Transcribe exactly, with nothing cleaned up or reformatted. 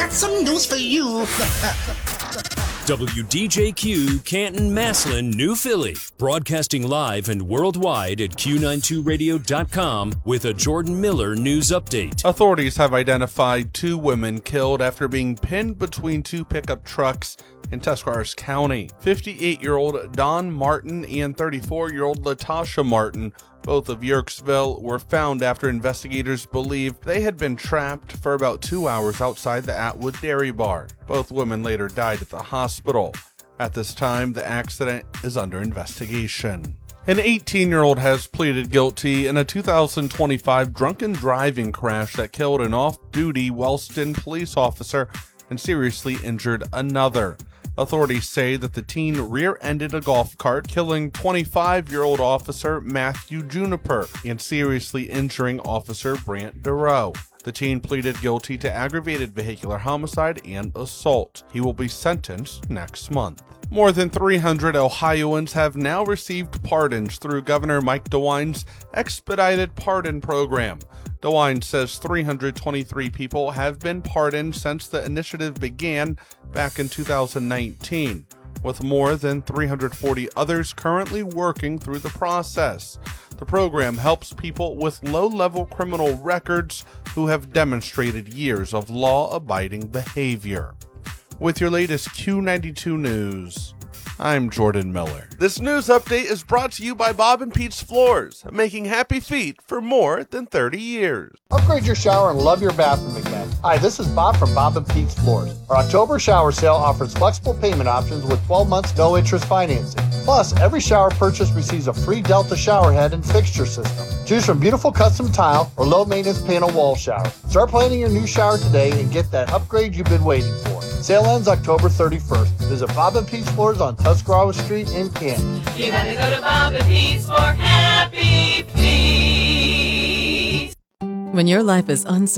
got some news for you. W D J Q, Canton, Massillon, New Philly. Broadcasting live and worldwide at Q ninety-two radio dot com with a Jordan Miller news update. Authorities have identified two women killed after being pinned between two pickup trucks in Tuscarawas County. fifty-eight-year-old Don Martin and thirty-four-year-old Latasha Martin, both of Yerkesville, were found after investigators believed they had been trapped for about two hours outside the Atwood Dairy Bar. Both women later died at the hospital. At this time, the accident is under investigation. An eighteen-year-old has pleaded guilty in a two thousand twenty-five drunken driving crash that killed an off-duty Wellston police officer and seriously injured another. Authorities say that the teen rear-ended a golf cart, killing twenty-five-year-old officer Matthew Juniper and seriously injuring officer Brant Duro. The teen pleaded guilty to aggravated vehicular homicide and assault. He will be sentenced next month. More than three hundred Ohioans have now received pardons through Governor Mike DeWine's expedited pardon program. DeWine says three hundred twenty-three people have been pardoned since the initiative began back in two thousand nineteen, with more than three hundred forty others currently working through the process. The program helps people with low-level criminal records who have demonstrated years of law-abiding behavior. With your latest Q ninety-two news, I'm Jordan Miller. This news update is brought to you by Bob and Pete's Floors, making happy feet for more than thirty years. Upgrade your shower and love your bathroom again. Hi, this is Bob from Bob and Pete's Floors. Our October shower sale offers flexible payment options with twelve months no interest financing. Plus, every shower purchase receives a free Delta shower head and fixture system. Choose from beautiful custom tile or low maintenance panel wall shower. Start planning your new shower today and get that upgrade you've been waiting for. Sale ends October thirty-first. Visit Bob and Pete's Floors on Tuscarawas Street in Canton. You gotta go to Bob and Pete's for happy feet. When your life is uncertain,